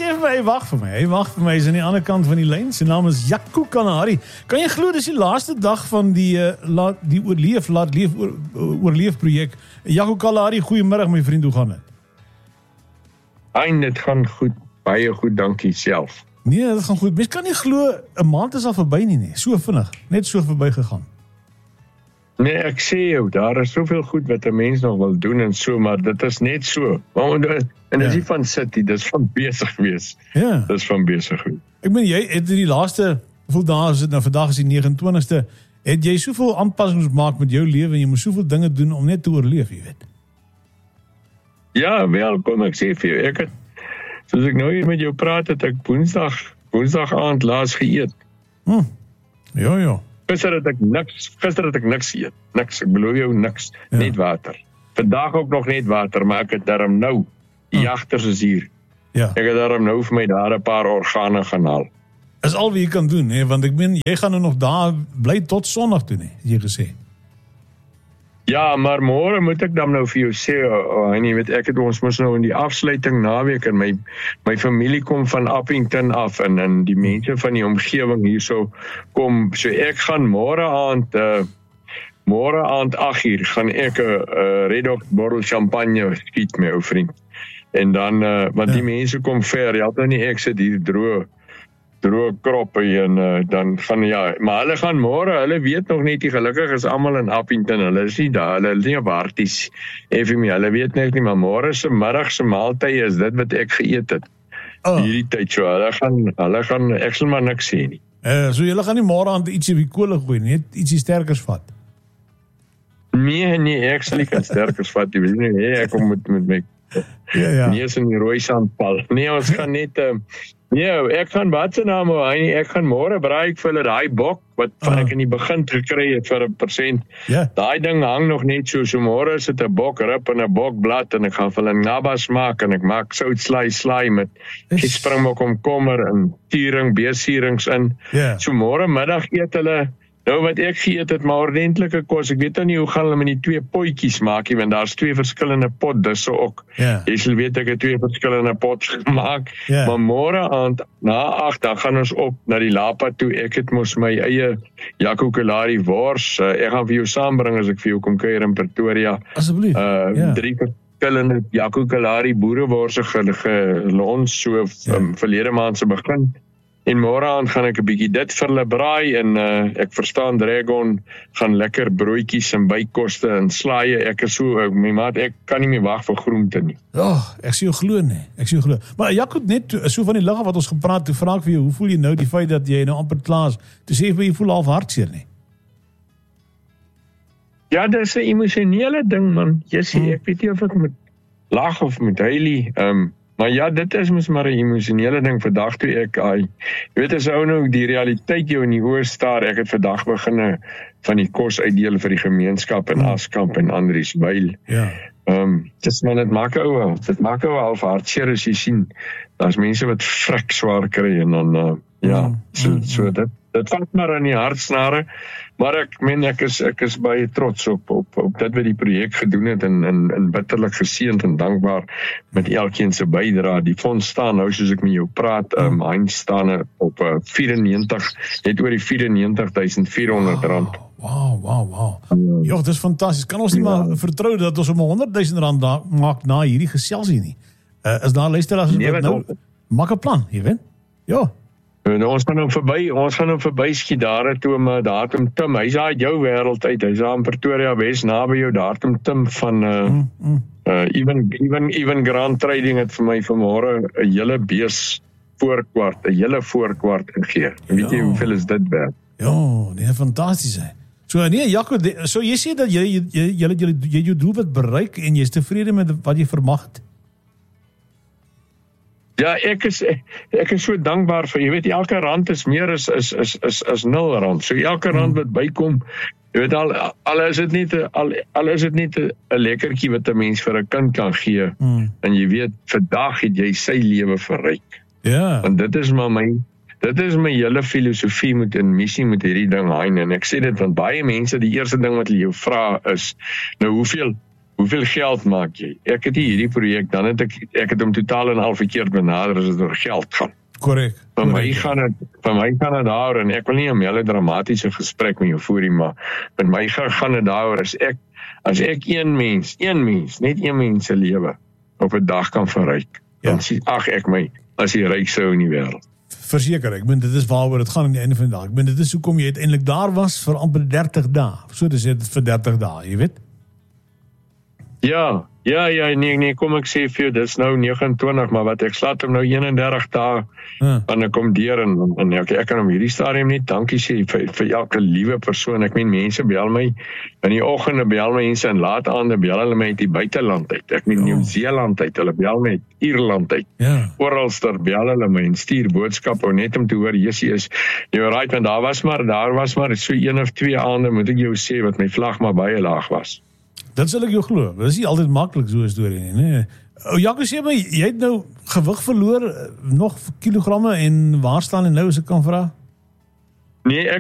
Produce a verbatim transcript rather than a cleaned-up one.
sê vir my, hy wag vir my. Hy wag vir my, is aan die ander kant van die lyn. Sy naam is Jaco Kanari. Kan jy glo dis die laaste dag van die uh, laat die oorleef laat leef oor, oorleef projek. Jaco Kanari, goeiemiddag my vriend, hoe gaan dit? Ai, dit gaan goed. Baie goed, dankie self. Nee, dit gaan goed. Mens kan nie glo 'n maand is al verby nie, nee. So vinnig, net so verby gegaan. Nee, ek sê jou, daar is soveel goed wat 'n mens nog wil doen en so, maar dit is net so. Maar en dis nie van sit, dis van besig wees. Ja. Dis van besig wees. Ek meen jy het die laaste hoeveel dae is dit nou? Vandag is die negenentwintigste. Het jy soveel aanpassings gemaak met jou lewe en jy moet soveel dinge doen om net te oorleef, jy weet. Ja, wel, kom ek sê vir jou, ek het soos ek nou hier met jou praat, het ek Woensdag, Woensdag aand laas geëet. Hm. Ja, ja. Gister het ek niks, gister het ek niks geëet. Niks, ek beloof jou niks, ja. Net water. Vandag ook nog net water, maar ek het daarom nou, die hm. jagters is hier. Ja. Ek het daarom nou vir my daar 'n paar organe gaan haal. Is al wat jy kan doen, hè, want ek meen jy gaan nou nog daar bly tot Sondag toe, hè, het jy gesê. Ja, maar môre moet ek dan nou vir jou sê, oh, en jy weet, ek het ons mos nou in die afsluiting naweek en my my familie kom van Appington af en en die mense van die omgewing hierso kom, so ek gaan môre aand uh, môre aand agt uur gaan ek 'n uh, Red Hot bottle champagne skiet my ou vriend. En dan uh, want ja. Die mense kom ver, jy het nou nie ek sit hier droog droog kroppe en uh, dan gaan ja, maar hulle gaan môre, hulle weet nog net nie, gelukkig is almal in Appington, hulle is nie daar, hulle is nie op Harties, effe hulle weet net nie, maar môre se middag se maaltyd is dit wat ek geëet het. Oh. Hierdie tyd so, hulle gaan, hulle gaan, ek sal maar niks sê nie. Uh, so julle gaan nie môre aan ietsie op die kolle gooi, net ietsie sterkers vat? Nee, nee, ek sal nie kan sterkers vat, jy weet nie, nee, ek kom met, met my, ja, ja. nie is in die rooi sandpal, nee, ons gaan net, uh, Ja, ek gaan wat se naam hy ek gaan môre braai ek vir hulle daai bok wat van ek in die begin gekry het vir 'n persent. Ja. Daai ding hang nog net so, so môre is dit 'n bok rib en 'n bokblad en ek gaan vir hulle nabas maak en ek maak soutslaai slaai met springbok komkommer en turing beesierings in. Ja. So môre middag eet hulle nou wat ek geëet het, maar ordentlike kos. Ek weet nou nie hoe gaan hulle met die twee potjies maak nie, want daar's twee verskillende potdisse ook. Ja. Jy sal weet ek het twee verskillende pots gemaak. Ja. Maar môre aand na agt dan gaan ons op na die Lapa toe. Ek het mos my eie Jaco Kanari wors. Uh, ek gaan vir jou saambring as ek vir jou kom kuier in Pretoria. Asseblief. Uh, ja. Drie verskillende Jaco Kanari boereworse gelons so ja. um, verlede maand se begin. En môre aand gaan ek 'n bietjie dit vir hulle braai en uh, ek verstaan Dragon gaan lekker broodjies en bykoste en slaaie. Ek is so, my maat, ek kan nie meer wag vir groente nie. Ja, oh, ek sien jou glo nie. Ek sien jou glo. Maar Jaco, net so van die lig wat ons gepraat het, vra ek vir jou, hoe voel jy nou die feit dat jy nou amper klaar is? Toe sê jy voel half hartseer nie. Ja, dit is 'n emosionele ding man. Jessie, hmm. ek weet nie of ek moet lag of moet huilie. Ehm um, Maar ja, dit is mos maar 'n emosionele ding vandag toe ek, ai, jy weet as ou nou die realiteit jou in die oë staar, ek het vandag begin van die kos uitdeel vir die gemeenskap in Askamp en Andrieswyl. Ja. Ehm, um, dis maar net maak ou, dit maak ou half hartseer as jy sien, daar's mense wat vrek swaar kry en dan uh, ja, so so dit dit vat maar aan die hartsnare. Maar ek meen ek is ek is baie trots op op op dit wat die projek gedoen het en en en bitterlik geseënd en dankbaar met elkeen se bydrae. Die fonds staan nou soos ek met jou praat, um, hy staan op uh, vyfennegentig, net oor die vyfennegentig duisend vierhonderd rand. Wow, wow, wow. Ja, dit is fantasties. Kan ons nie ja. maar vertrou dat ons om honderd duisend rand da- maak na hierdie geselsie nie? Uh, is daar luisteraars nee, wat nou maak 'n plan, jy weet? Ja. En ons gaan nou verby, ons gaan nou verby skiet daar toe om daar toe Tim. Hy's daar uit jou wêreld uit. Hy's daar in Pretoria Wes naby jou daar toe Tim van uh mm, mm. uh even even even Grand Trading het vir my vanmôre 'n hele bees voorkwart, 'n hele voorkwart gegee. Ja. Weet jy hoeveel is dit werd? Ja, nee, fantasties hè. So nee, Jaco, so jy sê dat jy jy jy jy jy, jy jou doelwit bereik en jy's tevrede met wat jy vermag het. Ja, ek is ek is so dankbaar vir, jy weet, elke rand is meer as is is is is nul rand. So elke rand wat bykom, jy weet al al is dit net al al is dit net 'n lekkertjie wat 'n mens vir 'n kind kan gee. Mm. En jy weet, vandag het jy sy lewe verryk. Ja. Want dit is maar my dit is my hele filosofie met 'n missie met hierdie ding hein en ek sê dit want baie mense die eerste ding wat hulle jou vra is, nou hoeveel hoeveel geld maak jy? Ek het nie hierdie projek, dan het ek, ek het hom totaal en al verkeerd benader as dit oor geld gaan. Korrek. Vir my gaan het, vir my gaan het daar, en ek wil nie 'n melodramatiese gesprek met jou voer, maar vir my gaan het daar, as ek, as ek een mens, een mens, net een mens se lewe op 'n dag kan verryk, ja. dan sien ag ek my as die rykste ou in die wêreld. Verseker, ek bedoel dit is waaroor dit gaan aan die einde van die dag. Ek bedoel dit is hoekom jy uiteindelik daar was vir amper dertig dae. So dis dit vir dertig dae, jy weet. Ja, ja, ja, nee, nee, kom ek sê vir jou, dis nou nege en twintig, maar wat ek slaat hom nou een en dertig dae, Ja. en ek kom deur, en, en ek, ek kan om hierdie stadium net dankie sê vir, vir elke liewe persoon. Ek meen, mense bel my, in die oggende bel mense, en laat aande bel hulle my uit die buiteland uit, ek meen Ja. Nieu-Seeland uit, hulle bel my uit Ierland uit, Ja. oralster bel hulle my, en stuur boodskappe, net om te hoor, Jessie is, jy right, want daar was maar, daar was maar, so een of twee aande, moet ek jou sê, wat my vlag maar baie laag was. Dit sal ek jou glo. Dit is nie altyd maklik so 'n storie nie, nee. O, Jaco, sê my, jy het nou gewig verloor, nog kilogramme, en waar staan jy nou as ek kan vra? Nee, ek